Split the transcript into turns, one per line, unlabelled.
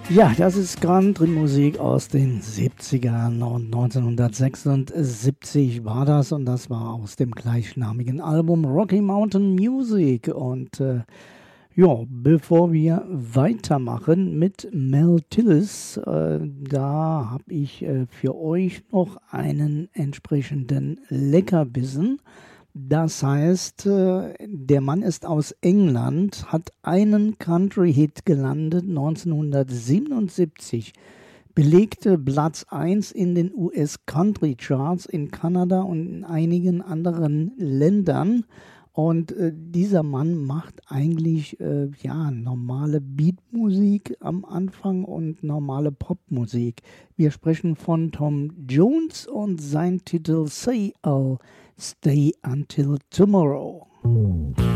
Ja, das ist Country-Musik aus den 70ern und 1976 war das und das war aus dem gleichnamigen Album Rocky Mountain Music und ja, bevor wir weitermachen mit Mel Tillis, da habe ich für euch noch einen entsprechenden Leckerbissen. Das heißt, der Mann ist aus England, hat einen Country-Hit gelandet 1977, belegte Platz 1 in den US-Country-Charts in Kanada und in einigen anderen Ländern. Und dieser Mann macht eigentlich ja, normale Beatmusik am Anfang und normale Popmusik. Wir sprechen von Tom Jones und sein Titel Say I'll Stay Until Tomorrow.